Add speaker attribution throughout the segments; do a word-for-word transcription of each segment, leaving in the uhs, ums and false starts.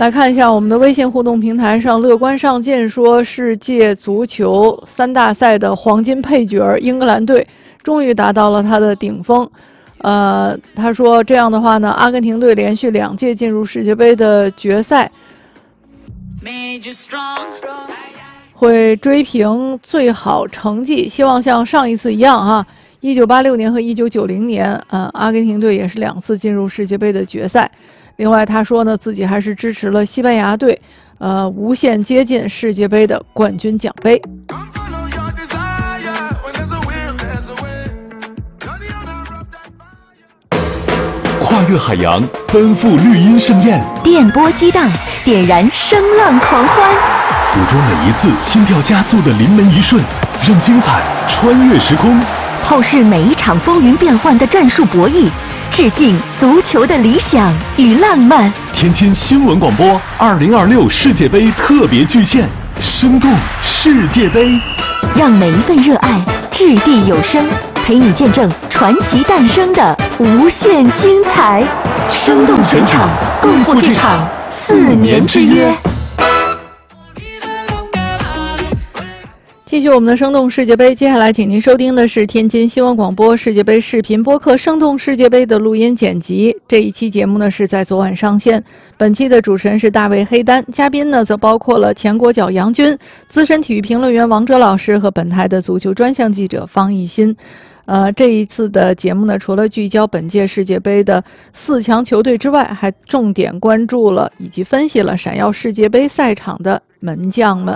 Speaker 1: 来看一下我们的微信互动平台上，乐观上进说，世界足球三大赛的黄金配角英格兰队终于达到了它的顶峰。呃，他说这样的话呢，阿根廷队连续两届进入世界杯的决赛，会追平最好成绩，希望像上一次一样哈。一九八六年和一九九零年，呃，阿根廷队也是两次进入世界杯的决赛。另外，他说呢，自己还是支持了西班牙队，呃，无限接近世界杯的冠军奖杯。
Speaker 2: 跨越海洋，奔赴绿茵盛宴，
Speaker 3: 电波激荡，点燃声浪狂欢，
Speaker 2: 捕捉每一次心跳加速的临门一瞬，让精彩穿越时空，
Speaker 3: 透视每一场风云变幻的战术博弈，致敬足球的理想与浪漫。
Speaker 2: 天津新闻广播二零二六世界杯特别巨献，生动世界杯，
Speaker 3: 让每一份热爱掷地有声，陪你见证传奇诞生的无限精彩，生动全场，共赴这场四年之约。
Speaker 1: 继续我们的生动世界杯，接下来请您收听的是天津新闻广播世界杯视频播客《生动世界杯》的录音剪辑。这一期节目呢是在昨晚上线，本期的主持人是大卫黑丹，嘉宾呢则包括了前国脚杨军、资深体育评论员王哲老师和本台的足球专项记者方艺新。呃，这一次的节目呢，除了聚焦本届世界杯的四强球队之外，还重点关注了以及分析了闪耀世界杯赛场的门将们。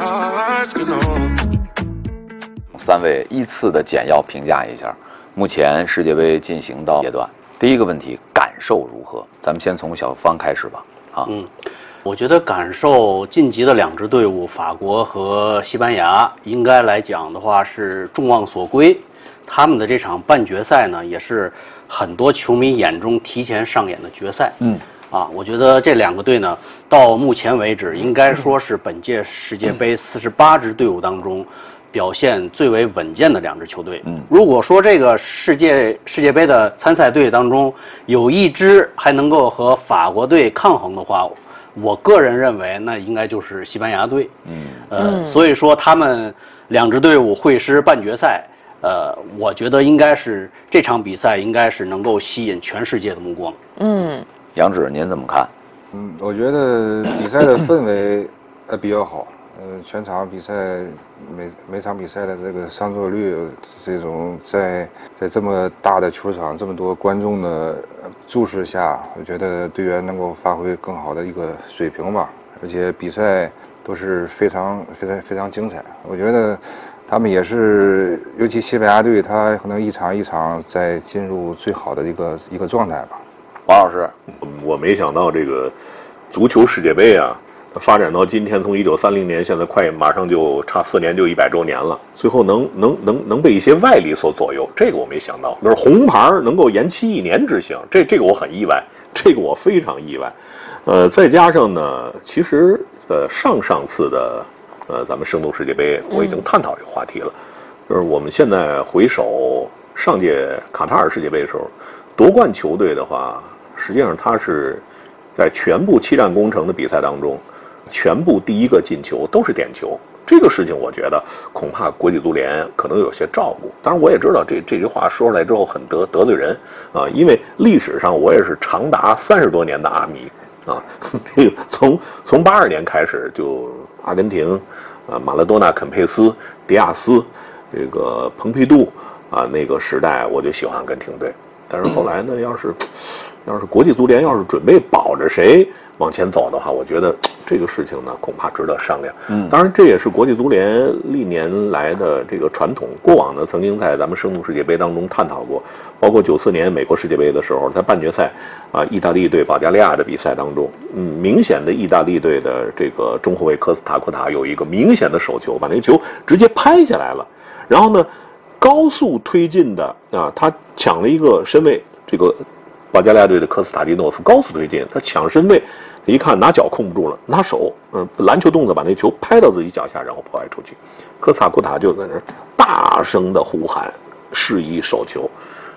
Speaker 4: 三位依次的简要评价一下目前世界杯进行到阶段。第一个问题，感受如何？咱们先从小方开始吧。啊，
Speaker 5: 嗯，我觉得感受晋级的两支队伍，法国和西班牙，应该来讲的话是众望所归。他们的这场半决赛呢，也是很多球迷眼中提前上演的决赛。
Speaker 4: 嗯，
Speaker 5: 啊，我觉得这两个队呢，到目前为止，应该说是本届世界杯四十八支队伍当中表现最为稳健的两支球队。
Speaker 4: 嗯，
Speaker 5: 如果说这个世界世界杯的参赛队当中有一支还能够和法国队抗衡的话，我个人认为那应该就是西班牙队。
Speaker 4: 嗯，
Speaker 5: 呃，所以说他们两支队伍会师半决赛。呃，我觉得应该是这场比赛应该是能够吸引全世界的目光。
Speaker 4: 嗯，杨指您怎么看？
Speaker 6: 嗯，我觉得比赛的氛围呃比较好，呃，全场比赛每每场比赛的这个上座率，这种在在这么大的球场、这么多观众的注视下，我觉得队员能够发挥更好的一个水平吧，而且比赛都是非常非常非常精彩，我觉得。他们也是，尤其西班牙队，他可能一场一场在进入最好的一个一个状态吧。
Speaker 4: 王老师，
Speaker 7: 我没想到这个足球世界杯啊，发展到今天，从一九三零年，现在快马上就差四年就一百周年了，最后能能能能被一些外力所左右，这个我没想到。就是红牌能够延期一年执行，这这个我很意外，这个我非常意外。呃，再加上呢，其实呃上上次的。呃，咱们生动世界杯，我已经探讨这个话题了。嗯、就是我们现在回首上届卡塔尔世界杯的时候，夺冠球队的话，实际上他是在全部七战攻城的比赛当中，全部第一个进球都是点球。这个事情，我觉得恐怕国际足联可能有些照顾。当然，我也知道这这句话说出来之后很得得罪人啊，因为历史上我也是长达三十多年的阿迷啊，这个从从八二年开始就阿根廷。啊，马拉多纳、肯佩斯、迪亚斯，这个蓬皮杜啊，那个时代我就喜欢阿根廷队。但是后来呢，要是要是国际足联要是准备保着谁往前走的话，我觉得这个事情呢恐怕值得商量。嗯，当然这也是国际足联历年来的这个传统。过往呢曾经在咱们生动世界杯当中探讨过，包括九四年美国世界杯的时候，在半决赛啊，意大利对保加利亚的比赛当中，嗯，明显的意大利队的这个中后卫科斯塔库塔有一个明显的手球，把那个球直接拍下来了，然后呢。高速推进的啊，他抢了一个身位，这个保加利亚队的科斯塔蒂诺夫高速推进，他抢身位，一看拿脚控不住了，拿手，嗯，篮球动作把那球拍到自己脚下，然后破坏出去。科斯塔库塔就在那儿大声的呼喊，示意手球。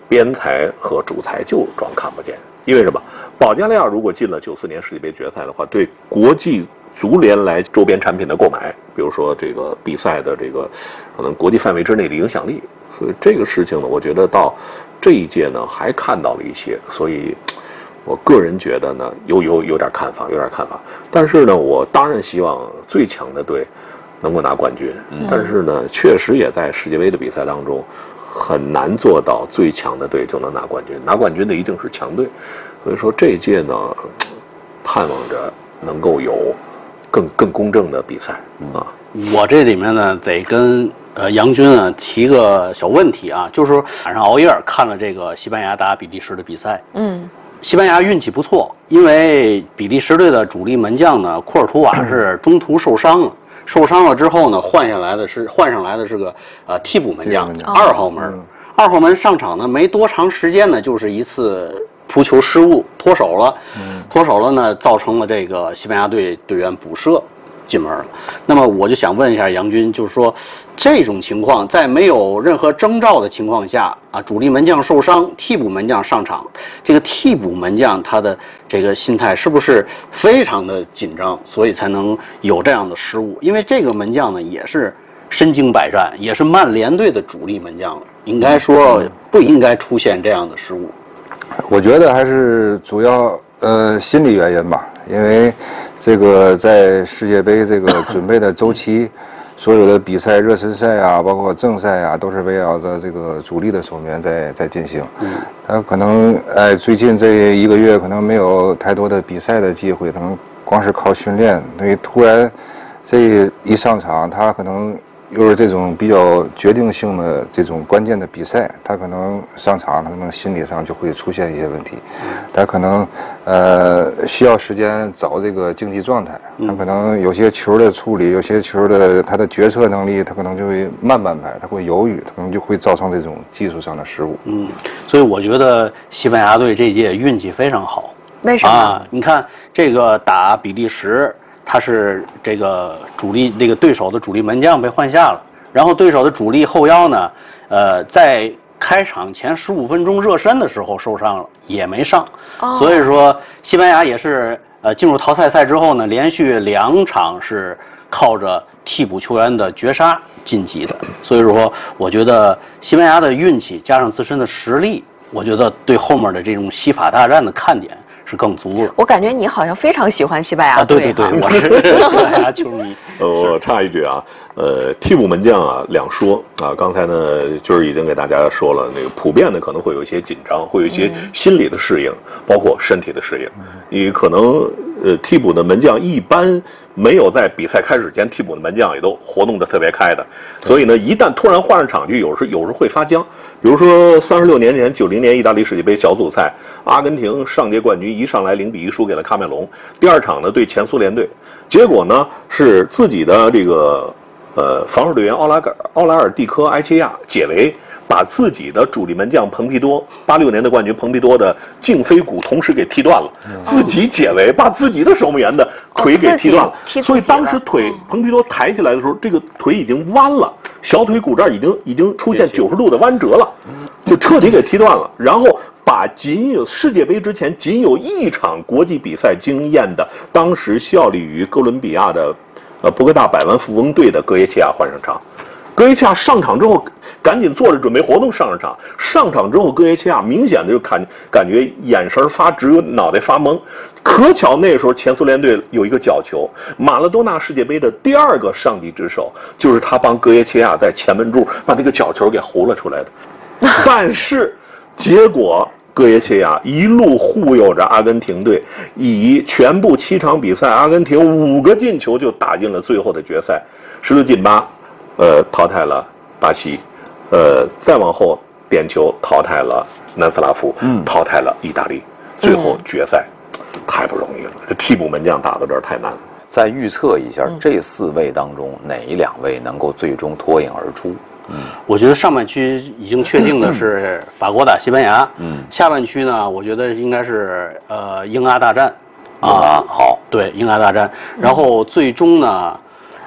Speaker 7: 边裁和主裁就装看不见。因为什么？保加利亚如果进了九四年世界杯决赛的话，对国际足联来周边产品的购买，比如说这个比赛的这个可能国际范围之内的影响力，所以这个事情呢，我觉得到这一届呢还看到了一些，所以我个人觉得呢有有有点看法，有点看法。但是呢，我当然希望最强的队能够拿冠军，嗯、但是呢，确实也在世界杯的比赛当中很难做到最强的队就能拿冠军，拿冠军的一定是强队。所以说这一届呢，盼望着能够有更更公正的比赛啊。
Speaker 5: 我这里面呢，得跟呃杨军啊提个小问题啊，就是说晚上熬夜看了这个西班牙打比利时的比赛，
Speaker 8: 嗯，
Speaker 5: 西班牙运气不错，因为比利时队的主力门将呢库尔图瓦是中途受伤了。受伤了之后呢，换下来的是换上来的是个呃替补门将二号门，嗯、二号门上场呢没多长时间呢，就是一次扑球失误脱手了，嗯、脱手了呢，造成了这个西班牙队队员补射进门了。那么我就想问一下杨军，就是说这种情况在没有任何征兆的情况下啊，主力门将受伤，替补门将上场，这个替补门将他的这个心态是不是非常的紧张，所以才能有这样的失误？因为这个门将呢也是身经百战，也是曼联队的主力门将了，应该说不应该出现这样的失误。
Speaker 6: 我觉得还是主要呃心理原因吧，因为这个在世界杯这个准备的周期，所有的比赛、热身赛啊，包括正赛啊，都是围绕着这个主力的守门员在在进行。嗯，他可能哎最近这一个月可能没有太多的比赛的机会，可能光是靠训练，所以突然这一上场，他可能又是这种比较决定性的这种关键的比赛，他可能上场，他可能心理上就会出现一些问题，他可能呃需要时间找这个竞技状态，他可能有些球的处理，有些球的他的决策能力，他可能就会慢半拍，他会犹豫，他可能就会造成这种技术上的失误。
Speaker 5: 嗯，所以我觉得西班牙队这一届运气非常好。
Speaker 8: 为什么
Speaker 5: 啊？你看这个打比利时。他是这个主力这个对手的主力门将被换下了，然后对手的主力后腰呢，呃，在开场前十五分钟热身的时候受伤了，也没上。哦、所以说，西班牙也是呃进入淘汰赛之后呢，连续两场是靠着替补球员的绝杀晋级的。所以说，我觉得西班牙的运气加上自身的实力，我觉得对后面的这种西法大战的看点是更足了。
Speaker 8: 我感觉你好像非常喜欢西班牙
Speaker 5: 队。啊，对对对，我是西班牙球迷。
Speaker 7: 呃，我插一句啊，呃，替补门将啊两说啊，刚才呢就是已经给大家说了，那个普遍的可能会有一些紧张，会有一些心理的适应，嗯、包括身体的适应。你可能呃替补的门将一般没有在比赛开始前，替补的门将也都活动的特别开的，所以呢，一旦突然换上场去，有时有时会发僵。比如说三十六年前九零年意大利世界杯小组赛，阿根廷上届冠军一上来零比一输给了喀麦隆，第二场呢对前苏联队，结果呢是自己的这个呃防守队员奥拉尔奥拉尔蒂科埃切亚解围，把自己的主力门将蓬皮多八六年的冠军蓬皮多的胫腓骨同时给踢断了，嗯、自己解围把自己的守门员的腿给踢断了，
Speaker 8: 哦、
Speaker 7: 所以当时腿蓬皮多抬起来的时候，这个腿已经弯了，小腿骨这儿已经已经出现九十度的弯折了，就彻底给踢断了。然后把仅有世界杯之前仅有一场国际比赛经验的，当时效力于哥伦比亚的呃博格大百万富翁队的戈耶切亚换上场。戈耶切亚上场之后，赶紧做着准备活动上场。上场之后，戈耶切亚明显的就感感觉眼神发直，脑袋发懵。可巧那时候前苏联队有一个角球，马拉多纳世界杯的第二个上帝之手，就是他帮戈耶切亚在前门柱把这个角球给糊了出来的。但是结果戈耶切亚一路护佑着阿根廷队，以全部七场比赛，阿根廷五个进球就打进了最后的决赛，十六进八。呃，淘汰了巴西，呃，再往后点球淘汰了南斯拉夫，嗯，淘汰了意大利，最后决赛，嗯、太不容易了。这替补门将打到这儿太难了。
Speaker 4: 再预测一下，嗯、这四位当中哪两位能够最终脱颖而出？
Speaker 5: 嗯，我觉得上半区已经确定的是法国打西班牙，嗯，下半区呢，我觉得应该是呃英阿大战，
Speaker 4: 啊，好，
Speaker 5: 对，英阿大战，然后最终呢。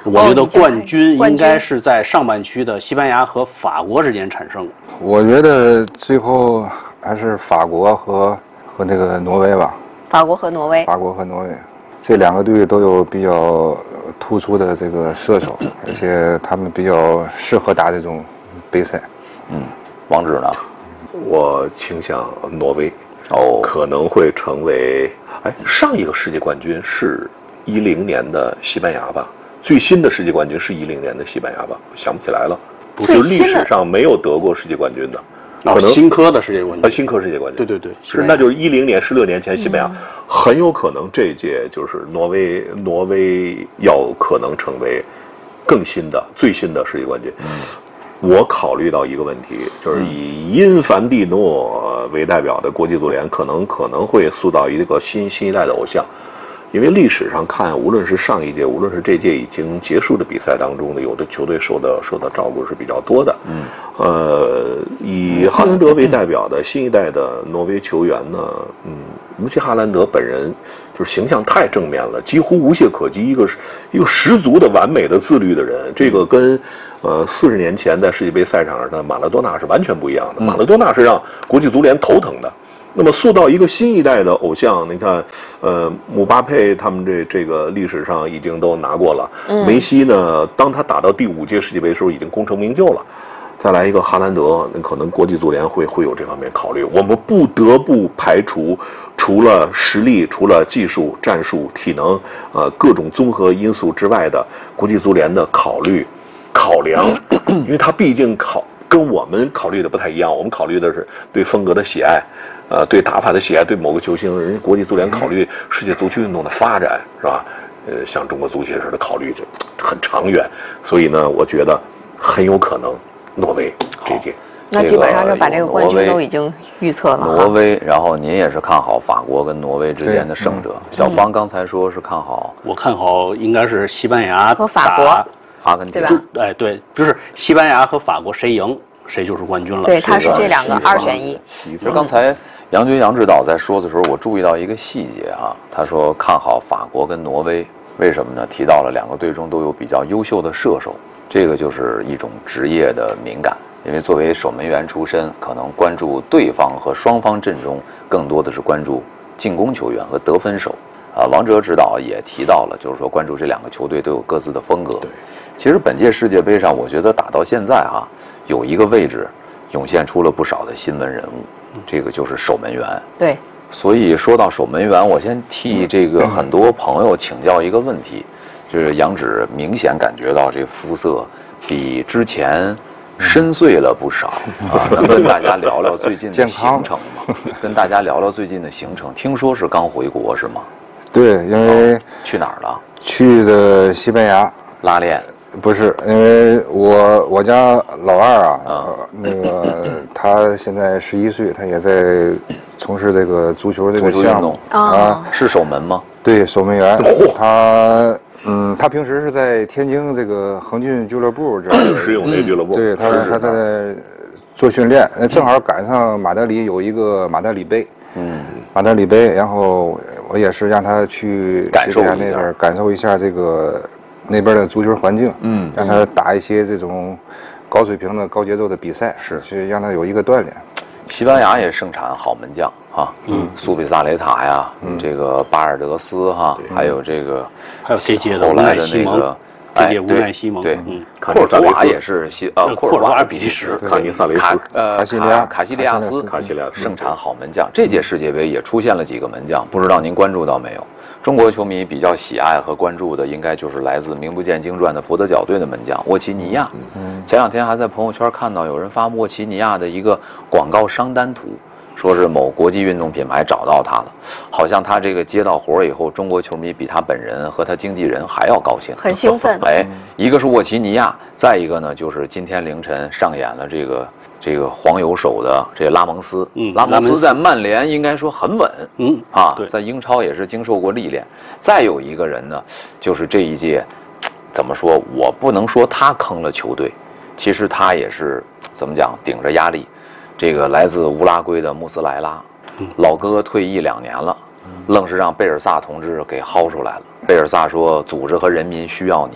Speaker 5: 我觉得冠军应该是在上半区的西班牙和法国之间产生。
Speaker 6: 我觉得最后还是法国和和那个挪威吧。
Speaker 8: 法国和挪威。
Speaker 6: 法国和挪威。这两个队都有比较突出的这个射手，而且他们比较适合打这种杯赛。
Speaker 4: 嗯，王指呢？
Speaker 7: 我倾向挪威，
Speaker 4: 哦，
Speaker 7: 可能会成为。哎，上一个世界冠军是一零年的西班牙吧？最新的世界冠军是一零年的西班牙吧？我想不起来了，就历史上没有得过世界冠军的。
Speaker 5: 可能新科的世界冠军，
Speaker 7: 啊，新科世界冠军，
Speaker 5: 对对对，
Speaker 7: 是，那就是一零年，十六年前，西班牙、嗯、很有可能这一届就是挪威，挪威要可能成为更新的、最新的世界冠军。嗯、我考虑到一个问题，就是以因凡蒂诺为代表的国际足联可能可能会塑造一个新新一代的偶像。因为历史上看，无论是上一届，无论是这届已经结束的比赛当中呢，有的球队受到受到照顾是比较多的。嗯，呃，以哈兰德为代表的新一代的挪威球员呢，嗯，尤其哈兰德本人就是形象太正面了，几乎无懈可击，一个一个十足的完美的自律的人。这个跟呃四十年前在世界杯赛场上的马拉多纳是完全不一样的。马拉多纳是让国际足联头疼的。那么塑造一个新一代的偶像，你看，呃，姆巴佩他们这这个历史上已经都拿过了。嗯、梅西呢，当他打到第五届世界杯的时候，已经功成名就了。再来一个哈兰德，那可能国际足联会会有这方面考虑。我们不得不排除，除了实力、除了技术、战术、体能，呃，各种综合因素之外的国际足联的考虑、考量，因为他毕竟考跟我们考虑的不太一样，我们考虑的是对风格的喜爱。呃，对打法的喜爱，对某个球星，人家国际足联考虑世界足球运动的发展，是吧？呃，像中国足协似的考虑就很长远，所以呢，我觉得很有可能挪威这届。
Speaker 8: 那基本上就把这个冠军都已经预测了。
Speaker 4: 挪威，然后您也是看好法国跟挪威之间的胜者。小方刚才说是看好，
Speaker 5: 我看好应该是西班牙
Speaker 8: 和法国、
Speaker 4: 阿根廷，
Speaker 8: 对吧？
Speaker 5: 哎，对，就是西班牙和法国谁赢，谁就是冠军了。
Speaker 8: 对，他是这两个二选一。
Speaker 4: 其实刚才杨军杨指导在说的时候，我注意到一个细节啊，他说看好法国跟挪威，为什么呢？提到了两个队中都有比较优秀的射手，这个就是一种职业的敏感。因为作为守门员出身，可能关注对方和双方阵中，更多的是关注进攻球员和得分手。啊，王哲指导也提到了，就是说关注这两个球队都有各自的风格。对，其实本届世界杯上，我觉得打到现在哈、啊，有一个位置涌现出了不少的新闻人物，这个就是守门员。
Speaker 8: 对，
Speaker 4: 所以说到守门员，我先替这个很多朋友请教一个问题，就是杨指明显感觉到这肤色比之前深邃了不少啊，能跟大家聊聊最近的行程吗？跟大家聊聊最近的行程，听说是刚回国是吗？
Speaker 6: 对，因为、
Speaker 4: 哦、去哪儿了？
Speaker 6: 去的西班牙
Speaker 4: 拉练。
Speaker 6: 不是，因为我我家老二啊，嗯、呃，那个他现在十一岁，他也在从事这个足球这个项目
Speaker 4: 啊，是守门吗？
Speaker 6: 对，守门员。他嗯，他平时是在天津这个恒俊俱乐部这
Speaker 7: 实用类俱乐部，
Speaker 6: 对他他在做训练，正好赶上马德里有一个马德里杯，嗯，马德里杯，然后我也是让他去
Speaker 4: 感受一下
Speaker 6: 那边感受一下这个。那边的足球环境，嗯，让他打一些这种高水平的、高节奏的比赛，
Speaker 4: 是
Speaker 6: 去让他有一个锻炼。
Speaker 4: 西班牙也盛产好门将啊，嗯，苏比萨雷塔呀，嗯，这个巴尔德斯哈，还有这个，
Speaker 5: 还有这届的
Speaker 4: 后来的那个，
Speaker 5: 这届乌奈西蒙，
Speaker 4: 对，嗯，库尔图瓦也是西呃，
Speaker 5: 库尔图瓦比利时，
Speaker 7: 卡尼萨雷斯，
Speaker 4: 呃，
Speaker 6: 卡西利亚，
Speaker 4: 卡西利亚斯，
Speaker 7: 卡西利亚斯
Speaker 4: 盛产好门将。这届世界杯也出现了几个门将，不知道您关注到没有？中国球迷比较喜爱和关注的，应该就是来自名不见经传的佛得角队的门将沃奇尼亚。嗯，前两天还在朋友圈看到有人发沃奇尼亚的一个广告商单图，说是某国际运动品牌找到他了，好像他这个接到活以后，中国球迷比他本人和他经纪人还要高兴，
Speaker 8: 很兴奋。
Speaker 4: 哎，一个是沃奇尼亚，再一个呢就是今天凌晨上演了这个。这个黄油手的这拉蒙斯，嗯，拉蒙斯在曼联应该说很稳，嗯啊，在英超也是经受过历练。再有一个人呢，就是这一届，怎么说？我不能说他坑了球队，其实他也是怎么讲，顶着压力。这个来自乌拉圭的穆斯莱拉，老哥退役两年了，愣是让贝尔萨同志给薅出来了。贝尔萨说：“组织和人民需要你。”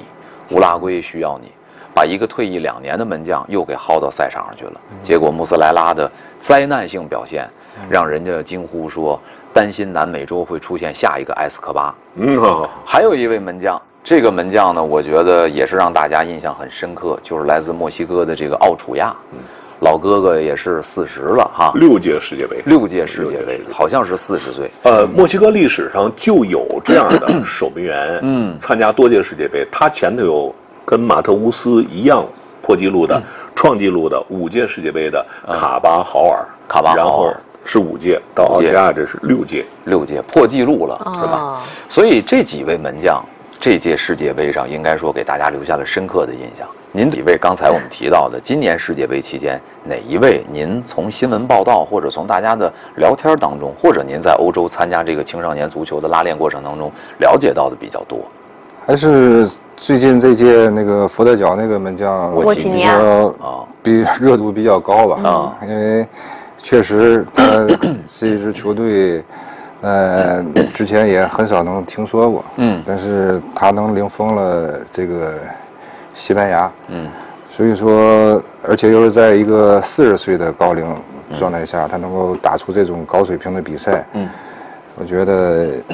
Speaker 4: 乌拉圭需要你，把一个退役两年的门将又给薅到赛场上去了。结果穆斯莱拉的灾难性表现，让人家惊呼说担心南美洲会出现下一个埃斯科巴。
Speaker 7: 嗯、哦，
Speaker 4: 还有一位门将。这个门将呢，我觉得也是让大家印象很深刻，就是来自墨西哥的这个奥楚亚，嗯、老哥哥也是四十了哈，
Speaker 7: 六届世界杯，
Speaker 4: 六届世界杯，好像是四十岁。
Speaker 7: 呃，墨西哥历史上就有这样的守门员，嗯，参加多届世界杯，他前头有跟马特乌斯一样破纪录的、嗯、创纪录的五届世界杯的卡巴豪尔，嗯、
Speaker 4: 卡巴豪尔，
Speaker 7: 然后是五届，到奥齐亚这是六届，
Speaker 4: 六届破纪录了，是吧？哦、所以这几位门将。这届世界杯上，应该说给大家留下了深刻的印象。您几位刚才我们提到的，今年世界杯期间哪一位您从新闻报道，或者从大家的聊天当中，或者您在欧洲参加这个青少年足球的拉练过程当中了解到的比较多？
Speaker 6: 还是最近这届那个佛得角那个门将
Speaker 8: 沃奇尼亚
Speaker 6: 啊，比热度比较高吧？啊、嗯，因为确实他这一支球队。呃，之前也很少能听说过，嗯，但是他能领封了这个西班牙，嗯，所以说，而且又是在一个四十岁的高龄状态下，他能够打出这种高水平的比赛，嗯，我觉得